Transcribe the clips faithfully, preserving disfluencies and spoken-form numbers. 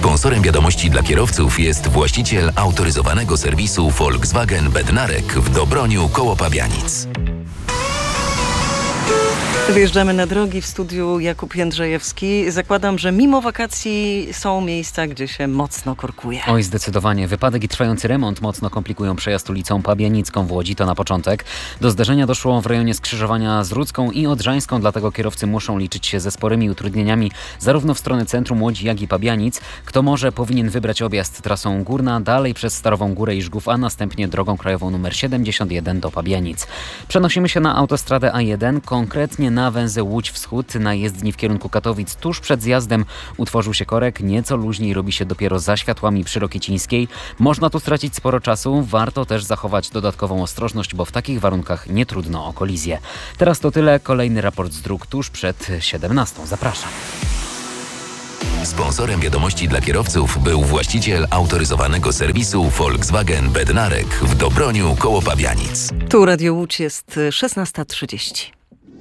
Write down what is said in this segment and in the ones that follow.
Sponsorem wiadomości dla kierowców jest właściciel autoryzowanego serwisu Volkswagen Bednarek w Dobroniu koło Pabianic. Wyjeżdżamy na drogi, w studiu Jakub Jędrzejewski. Zakładam, że mimo wakacji są miejsca, gdzie się mocno korkuje. Oj, zdecydowanie. Wypadek i trwający remont mocno komplikują przejazd ulicą Pabianicką w Łodzi. To na początek. Do zdarzenia doszło w rejonie skrzyżowania z Rudzką i Odrzańską, dlatego kierowcy muszą liczyć się ze sporymi utrudnieniami zarówno w stronę centrum Łodzi, jak i Pabianic. Kto może, powinien wybrać objazd trasą Górna, dalej przez Starową Górę i Żgów, a następnie drogą krajową nr siedemdziesiąt jeden do Pabianic. Przenosimy się na autostradę A jeden, konkretnie na węzeł Łódź Wschód. Na jezdni w kierunku Katowic tuż przed zjazdem utworzył się korek. Nieco luźniej robi się dopiero za światłami przy Rokicińskiej. Można tu stracić sporo czasu. Warto też zachować dodatkową ostrożność, bo w takich warunkach nie trudno o kolizję. Teraz to tyle. Kolejny raport z dróg tuż przed siedemnastą. Zapraszam. Sponsorem wiadomości dla kierowców był właściciel autoryzowanego serwisu Volkswagen Bednarek w Dobroniu koło Pabianic. Tu Radio Łódź, jest szesnasta trzydzieści.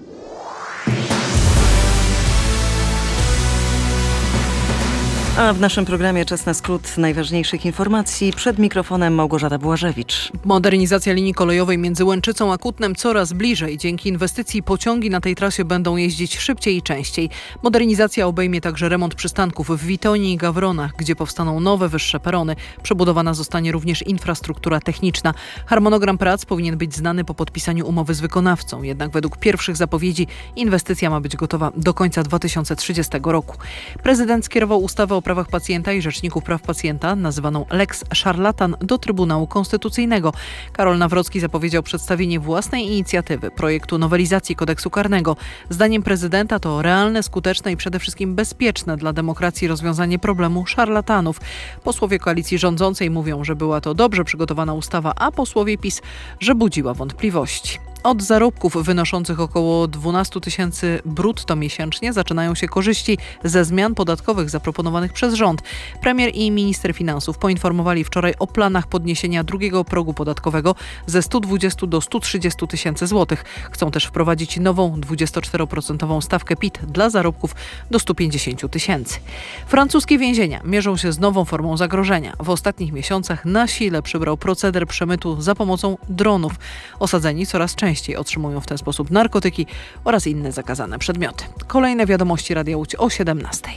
A w naszym programie czas na skrót najważniejszych informacji. Przed mikrofonem Małgorzata Błażewicz. Modernizacja linii kolejowej między Łęczycą a Kutnem coraz bliżej. Dzięki inwestycji pociągi na tej trasie będą jeździć szybciej i częściej. Modernizacja obejmie także remont przystanków w Witonii i Gawronach, gdzie powstaną nowe, wyższe perony. Przebudowana zostanie również infrastruktura techniczna. Harmonogram prac powinien być znany po podpisaniu umowy z wykonawcą. Jednak według pierwszych zapowiedzi inwestycja ma być gotowa do końca dwa tysiące trzydziestego roku. Prezydent skierował ustawę o prawach pacjenta i Rzeczniku Praw Pacjenta, nazywaną Lex Szarlatan, do Trybunału Konstytucyjnego. Karol Nawrocki zapowiedział przedstawienie własnej inicjatywy projektu nowelizacji kodeksu karnego. Zdaniem prezydenta to realne, skuteczne i przede wszystkim bezpieczne dla demokracji rozwiązanie problemu szarlatanów. Posłowie koalicji rządzącej mówią, że była to dobrze przygotowana ustawa, a posłowie PiS, że budziła wątpliwości. Od zarobków wynoszących około dwanaście tysięcy brutto miesięcznie zaczynają się korzyści ze zmian podatkowych zaproponowanych przez rząd. Premier i minister finansów poinformowali wczoraj o planach podniesienia drugiego progu podatkowego ze stu dwudziestu do stu trzydziestu tysięcy złotych. Chcą też wprowadzić nową dwudziestoczteroprocentową stawkę P I T dla zarobków do stu pięćdziesięciu tysięcy. Francuskie więzienia mierzą się z nową formą zagrożenia. W ostatnich miesiącach na sile przybrał proceder przemytu za pomocą dronów. Osadzeni coraz częściej otrzymują w ten sposób narkotyki oraz inne zakazane przedmioty. Kolejne wiadomości Radia Łódź o siedemnastej.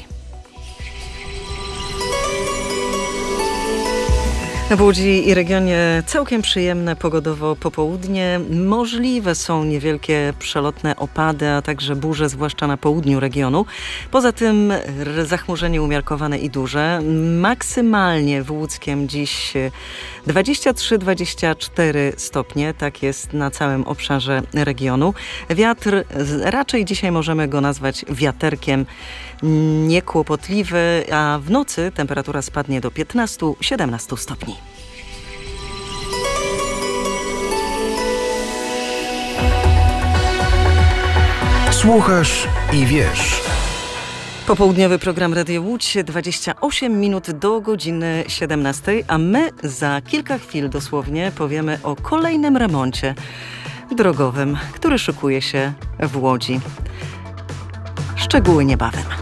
W Łodzi i regionie całkiem przyjemne pogodowo popołudnie. Możliwe są niewielkie przelotne opady, a także burze, zwłaszcza na południu regionu. Poza tym zachmurzenie umiarkowane i duże. Maksymalnie w Łódzkiem dziś dwadzieścia trzy dwadzieścia cztery stopnie. Tak jest na całym obszarze regionu. Wiatr, raczej dzisiaj możemy go nazwać wiaterkiem, niekłopotliwy, a w nocy temperatura spadnie do piętnastu siedemnastu stopni. Słuchasz i wiesz. Popołudniowy program Radio Łódź, dwadzieścia osiem minut do godziny siedemnastej, a my za kilka chwil dosłownie powiemy o kolejnym remoncie drogowym, który szykuje się w Łodzi. Szczegóły niebawem.